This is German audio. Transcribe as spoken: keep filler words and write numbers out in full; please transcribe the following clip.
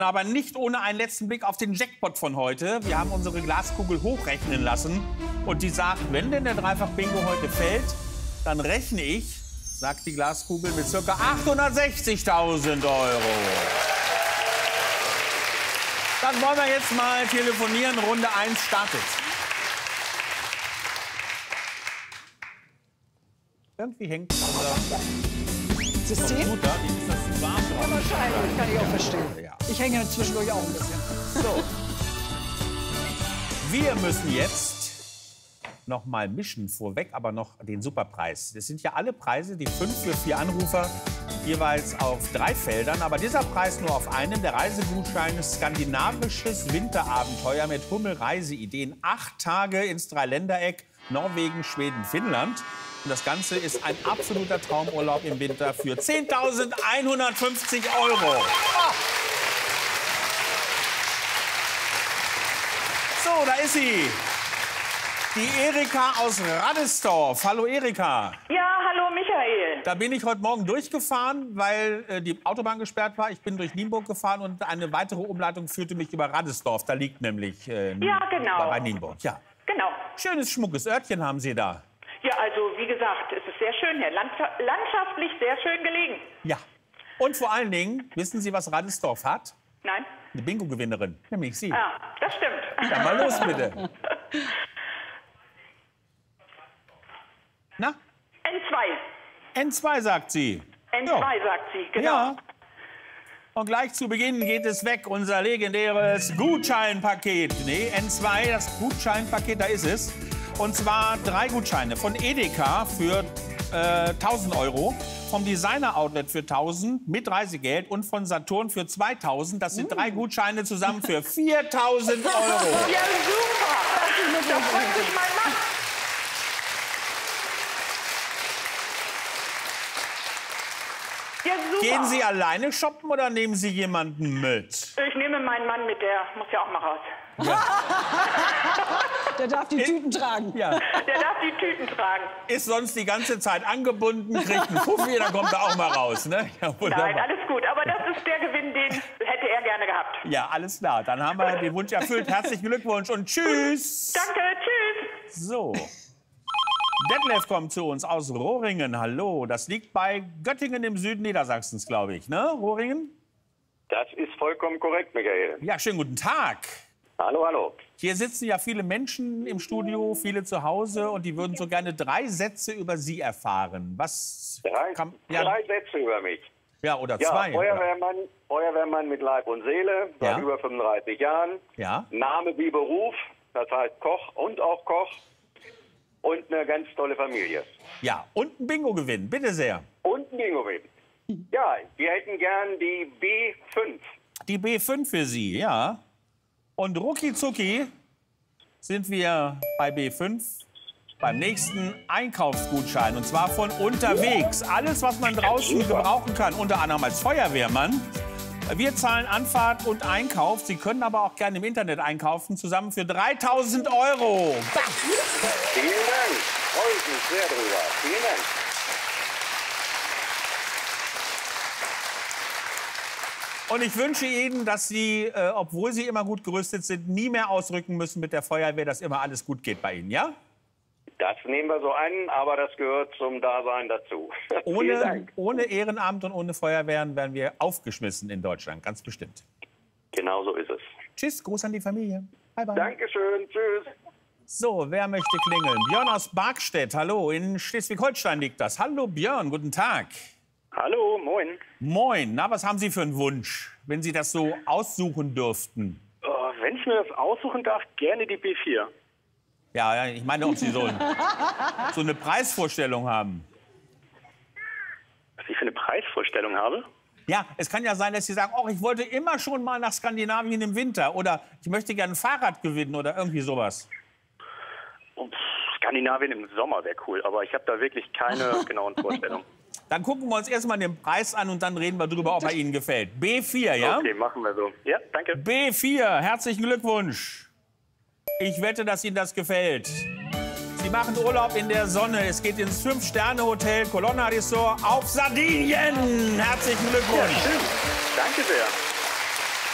Aber nicht ohne einen letzten Blick auf den Jackpot von heute. Wir haben unsere Glaskugel hochrechnen lassen. Und die sagt, wenn denn der Dreifach-Bingo heute fällt, dann rechne ich, sagt die Glaskugel, mit ca. achthundertsechzigtausend Euro. Dann wollen wir jetzt mal telefonieren. Runde eins startet. Irgendwie hängt unser System? Computer. Ist das zu warm drauf? Ja, wahrscheinlich, kann ich auch verstehen. Ja. Ich hänge zwischendurch auch ein bisschen. So. Wir müssen jetzt noch mal mischen vorweg, aber noch den Superpreis. Das sind ja alle Preise, die fünf für vier Anrufer, jeweils auf drei Feldern. Aber dieser Preis nur auf einem, der Reisegutschein skandinavisches Winterabenteuer mit Hummel-Reiseideen. Acht Tage ins Dreiländereck, Norwegen, Schweden, Finnland. Und das Ganze ist ein absoluter Traumurlaub im Winter für zehntausendeinhundertfünfzig Euro. So, da ist sie. Die Erika aus Raddesdorf. Hallo Erika. Ja, hallo Michael. Da bin ich heute Morgen durchgefahren, weil äh, die Autobahn gesperrt war. Ich bin durch Nienburg gefahren und eine weitere Umleitung führte mich über Raddesdorf. Da liegt nämlich äh, Ja, genau. bei Nienburg. Ja. Genau. Schönes, schmuckes Örtchen haben Sie da. Ja, also wie gesagt, es ist sehr schön hier. Landscha- landschaftlich sehr schön gelegen. Ja. Und vor allen Dingen, wissen Sie, was Raddesdorf hat? Nein? Eine Bingo-Gewinnerin, nämlich Sie. Ah, das stimmt. Dann mal los, bitte. Na? N zwei. N zwei, sagt sie. N zwei, Ja. sagt sie, genau. Ja. Und gleich zu Beginn geht es weg, unser legendäres Gutscheinpaket. Nee, N zwei, das Gutscheinpaket, da ist es. Und zwar drei Gutscheine von Edeka für äh, tausend Euro, vom Designer Outlet für tausend mit Reisegeld und von Saturn für zweitausend. Das sind mm. drei Gutscheine zusammen für viertausend Euro. Ja, super. Da freut sich mein Mann. Ja, super. Gehen Sie alleine shoppen oder nehmen Sie jemanden mit? Ich nehme meinen Mann mit, der muss ja auch mal raus. Der darf die Tüten tragen. Ja. Der darf die Tüten tragen. Ist sonst die ganze Zeit angebunden, kriegt einen Fuffi, dann kommt er auch mal raus. Ne? Ja, Nein, alles gut. Aber das ist der Gewinn, den hätte er gerne gehabt. Ja, alles klar. Dann haben wir den Wunsch erfüllt. Herzlichen Glückwunsch und tschüss. Danke, tschüss. So. Detlef kommt zu uns aus Rohringen. Hallo. Das liegt bei Göttingen im Süden Niedersachsens, glaube ich. Ne, Rohringen? Das ist vollkommen korrekt, Michael. Ja, schönen guten Tag. Hallo, hallo. Hier sitzen ja viele Menschen im Studio, viele zu Hause, und die würden so gerne drei Sätze über Sie erfahren. Was Drei, kann, ja, drei Sätze über mich. ja, oder Ja, zwei. Feuerwehrmann, Feuerwehrmann mit Leib und Seele, seit Ja. über fünfunddreißig Jahren. Ja. Name wie Beruf, das heißt Koch und auch Koch. Und eine ganz tolle Familie. Ja, und ein Bingo-Gewinn, bitte sehr. Und ein Bingo-Win. Ja, wir hätten gern die B fünf. Die B fünf für Sie, ja. Und rucki zucki sind wir bei B fünf beim nächsten Einkaufsgutschein. Und zwar von unterwegs. Alles, was man draußen gebrauchen kann, unter anderem als Feuerwehrmann. Wir zahlen Anfahrt und Einkauf. Sie können aber auch gerne im Internet einkaufen, zusammen für dreitausend Euro. Vielen Dank. Freue ich mich sehr drüber. Vielen Dank. Und ich wünsche Ihnen, dass Sie, äh, obwohl Sie immer gut gerüstet sind, nie mehr ausrücken müssen mit der Feuerwehr, dass immer alles gut geht bei Ihnen, ja? Das nehmen wir so an, aber das gehört zum Dasein dazu. Vielen Ohne, Dank. ohne Ehrenamt und ohne Feuerwehren werden wir aufgeschmissen in Deutschland, ganz bestimmt. Genau so ist es. Tschüss, Gruß an die Familie. Bye, bye. Dankeschön. Tschüss. So, wer möchte klingeln? Björn aus Barkstedt, hallo, in Schleswig-Holstein liegt das. Hallo Björn, guten Tag. Hallo, moin. Moin, na, was haben Sie für einen Wunsch, wenn Sie das so aussuchen dürften? Oh, wenn ich mir das aussuchen darf, gerne die B vier. Ja, ja, ich meine, ob Sie so, ein, so eine Preisvorstellung haben. Was ich für eine Preisvorstellung habe? Ja, es kann ja sein, dass Sie sagen, oh, ich wollte immer schon mal nach Skandinavien im Winter oder ich möchte gerne ein Fahrrad gewinnen oder irgendwie sowas. Oh, pff, Skandinavien im Sommer wäre cool, aber ich habe da wirklich keine genauen Vorstellungen. Dann gucken wir uns erstmal den Preis an und dann reden wir darüber, ob er Ihnen gefällt. B vier, ja? Okay, machen wir so. Ja, danke. B vier, herzlichen Glückwunsch. Ich wette, dass Ihnen das gefällt. Sie machen Urlaub in der Sonne. Es geht ins Fünf-Sterne-Hotel Colonna Resort auf Sardinien. Herzlichen Glückwunsch. Ja, schön. Danke sehr.